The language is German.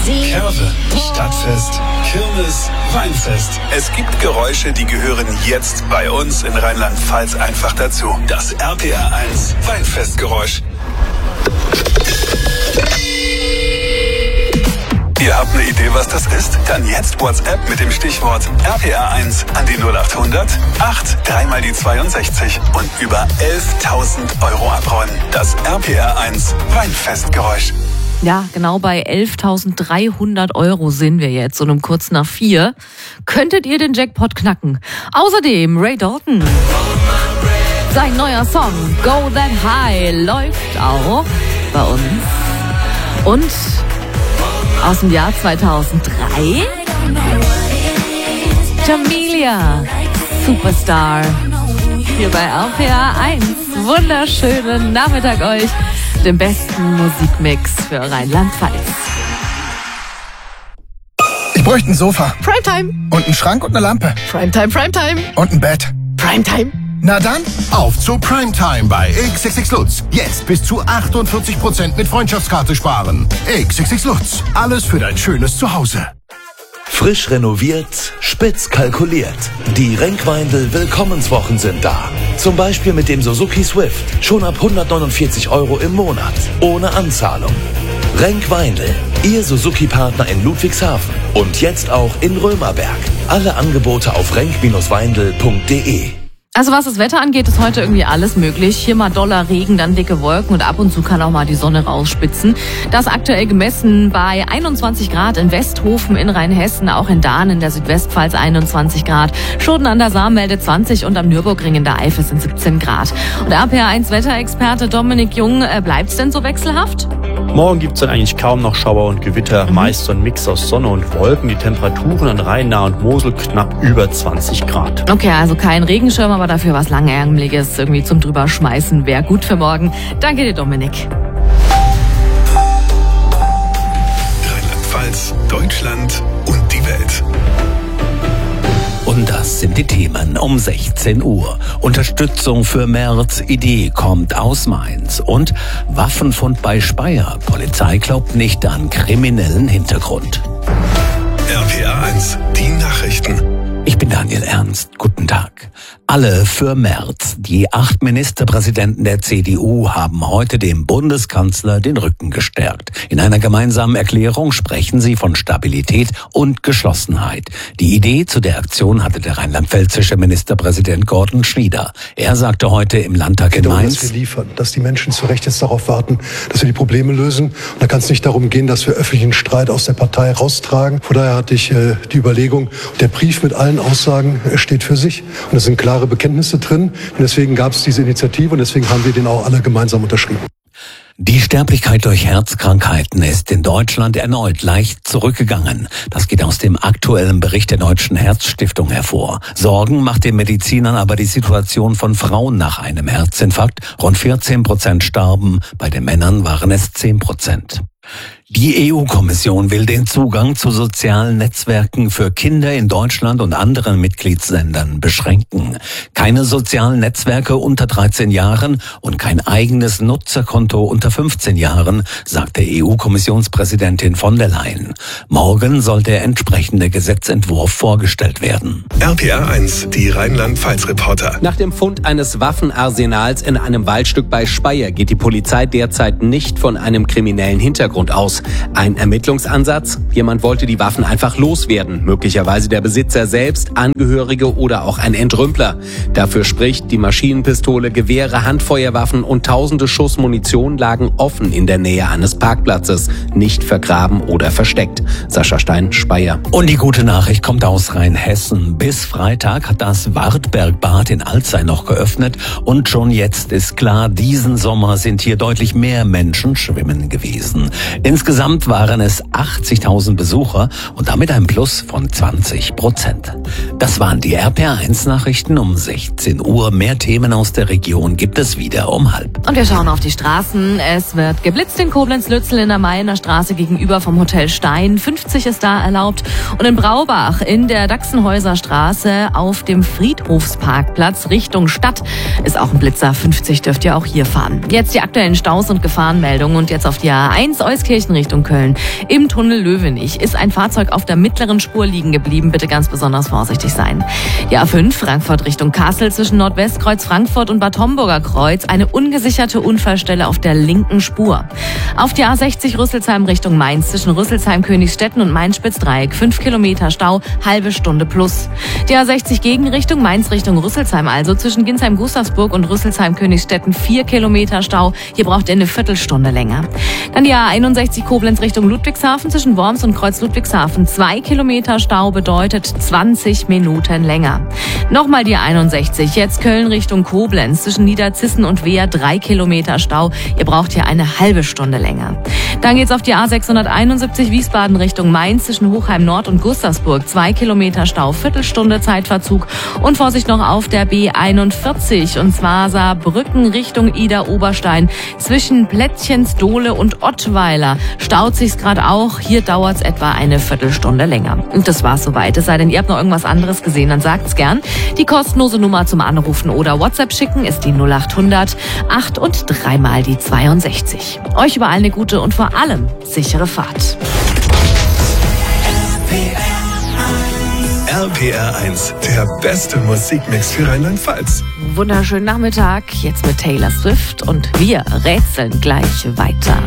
Curve, Stadtfest, Kirmes, Weinfest. Es gibt Geräusche, die gehören jetzt bei uns in Rheinland-Pfalz einfach dazu. Das RPR 1 Weinfestgeräusch. Ihr habt eine Idee, was das ist? Dann jetzt WhatsApp mit dem Stichwort RPR1 an die 0800 8 3 mal die 62 und über 11.000 Euro abräumen. Das RPR1 Weinfestgeräusch. Ja, genau bei 11.300 Euro sind wir jetzt und um kurz nach 4 könntet ihr den Jackpot knacken. Außerdem Ray Dalton. Sein neuer Song Go That High läuft auch bei uns. Und aus dem Jahr 2003 Jamelia, Superstar, hier bei RPR 1. Wunderschönen Nachmittag euch, den besten Musikmix für Rheinland-Pfalz. Ich bräuchte ein Sofa. Primetime. Und einen Schrank und eine Lampe. Primetime, Primetime. Und ein Bett. Primetime. Na dann, auf zu Primetime bei XXX Lutz. Jetzt bis zu 48% mit Freundschaftskarte sparen. XXX Lutz. Alles für dein schönes Zuhause. Frisch renoviert, spitz kalkuliert. Die Renkweindl Willkommenswochen sind da. Zum Beispiel mit dem Suzuki Swift. Schon ab 149 Euro im Monat. Ohne Anzahlung. Renkweindl, Ihr Suzuki-Partner in Ludwigshafen. Und jetzt auch in Römerberg. Alle Angebote auf renk-weindl.de. Also was das Wetter angeht, ist heute irgendwie alles möglich. Hier mal doller Regen, dann dicke Wolken und ab und zu kann auch mal die Sonne rausspitzen. Das aktuell gemessen bei 21 Grad in Westhofen in Rheinhessen, auch in Dahn in der Südwestpfalz 21 Grad. Schoden an der Saar meldet 20 und am Nürburgring in der Eifel sind 17 Grad. Und RPR1 Wetterexperte Dominik Jung, bleibt's denn so wechselhaft? Morgen gibt's dann eigentlich kaum noch Schauer und Gewitter, meist so ein Mix aus Sonne und Wolken. Die Temperaturen an Rhein, Nahe und Mosel knapp über 20 Grad. Okay, also kein Regenschirm, aber dafür was Langärmeliges irgendwie zum Drüberschmeißen wäre gut für morgen. Danke dir, Dominik. Rheinland-Pfalz, Deutschland und die Welt. Und das sind die Themen um 16 Uhr. Unterstützung für Merz, Idee kommt aus Mainz. Und Waffenfund bei Speyer. Polizei glaubt nicht an kriminellen Hintergrund. RPR 1, die Nachrichten. Ich bin Daniel Ernst. Guten Tag. Alle für Merz. Die 8 Ministerpräsidenten der CDU haben heute dem Bundeskanzler den Rücken gestärkt. In einer gemeinsamen Erklärung sprechen sie von Stabilität und Geschlossenheit. Die Idee zu der Aktion hatte der rheinland-pfälzische Ministerpräsident Gordon Schnieder. Er sagte heute im Landtag in Mainz, dass wir liefern, dass die Menschen zu Recht jetzt darauf warten, dass wir die Probleme lösen. Und da kann es nicht darum gehen, dass wir öffentlichen Streit aus der Partei raustragen. Von daher hatte ich die Überlegung, der Brief mit allen Aussagen steht für sich. Und es sind klare Bekenntnisse drin. Und deswegen gab es diese Initiative und deswegen haben wir den auch alle gemeinsam unterschrieben. Die Sterblichkeit durch Herzkrankheiten ist in Deutschland erneut leicht zurückgegangen. Das geht aus dem aktuellen Bericht der Deutschen Herzstiftung hervor. Sorgen macht den Medizinern aber die Situation von Frauen nach einem Herzinfarkt. Rund 14% starben, bei den Männern waren es 10%. Die EU-Kommission will den Zugang zu sozialen Netzwerken für Kinder in Deutschland und anderen Mitgliedsländern beschränken. Keine sozialen Netzwerke unter 13 Jahren und kein eigenes Nutzerkonto unter 15 Jahren, sagte EU-Kommissionspräsidentin von der Leyen. Morgen soll der entsprechende Gesetzentwurf vorgestellt werden. RPR 1, die Rheinland-Pfalz-Reporter. Nach dem Fund eines Waffenarsenals in einem Waldstück bei Speyer geht die Polizei derzeit nicht von einem kriminellen Hintergrund aus. Ein Ermittlungsansatz? Jemand wollte die Waffen einfach loswerden. Möglicherweise der Besitzer selbst, Angehörige oder auch ein Entrümpler. Dafür spricht, die Maschinenpistole, Gewehre, Handfeuerwaffen und tausende Schuss Munition lagen offen in der Nähe eines Parkplatzes, nicht vergraben oder versteckt. Sascha Stein, Speyer. Und die gute Nachricht kommt aus Rheinhessen. Bis Freitag hat das Wartbergbad in Alzey noch geöffnet und schon jetzt ist klar, diesen Sommer sind hier deutlich mehr Menschen schwimmen gewesen. Insgesamt waren es 80.000 Besucher und damit ein Plus von 20%. Das waren die RPR1-Nachrichten um 16 Uhr. Mehr Themen aus der Region gibt es wieder um 12:30. Und wir schauen auf die Straßen. Es wird geblitzt in Koblenz-Lützel in der Mainer Straße gegenüber vom Hotel Stein. 50 ist da erlaubt. Und in Braubach in der Dachsenhäuser Straße auf dem Friedhofsparkplatz Richtung Stadt ist auch ein Blitzer. 50 dürft ihr auch hier fahren. Jetzt die aktuellen Staus und Gefahrenmeldungen und jetzt auf die A1 Euskirchen Richtung Köln. Im Tunnel Löwenich ist ein Fahrzeug auf der mittleren Spur liegen geblieben. Bitte ganz besonders vorsichtig sein. Die A5 Frankfurt Richtung Kassel zwischen Nordwestkreuz Frankfurt und Bad Homburger Kreuz. Eine ungesicherte Unfallstelle auf der linken Spur. Auf die A60 Rüsselsheim Richtung Mainz zwischen Rüsselsheim, Königsstetten und Main-Spitz-Dreieck. 5 Kilometer Stau, halbe Stunde plus. Die A60 Gegenrichtung Mainz Richtung Rüsselsheim, also zwischen Ginsheim-Gustavsburg und Rüsselsheim-Königsstetten 4 Kilometer Stau. Hier braucht ihr eine Viertelstunde länger. Dann die A61 Koblenz Richtung Ludwigshafen zwischen Worms und Kreuz Ludwigshafen. 2 Kilometer Stau bedeutet 20 Minuten länger. Nochmal die 61, jetzt Köln Richtung Koblenz zwischen Niederzissen und Wehr. 3 Kilometer Stau. Ihr braucht hier eine halbe Stunde länger. Dann geht's auf die A671 Wiesbaden Richtung Mainz zwischen Hochheim Nord und Gustavsburg. 2 Kilometer Stau, Viertelstunde Zeitverzug. Und Vorsicht noch auf der B41 und zwar Saarbrücken Richtung Ida-Oberstein zwischen Plättchensdohle und Ottweiler. Staut sich's gerade auch. Hier dauert's etwa eine Viertelstunde länger. Und das war's soweit. Es sei denn, ihr habt noch irgendwas anderes gesehen, dann sagt's gern. Die kostenlose Nummer zum Anrufen oder WhatsApp schicken ist die 0800 8 und 3 mal die 62. Euch überall eine gute und vor allem sichere Fahrt. RPR 1, der beste Musikmix für Rheinland-Pfalz. Wunderschönen Nachmittag, jetzt mit Taylor Swift und wir rätseln gleich weiter.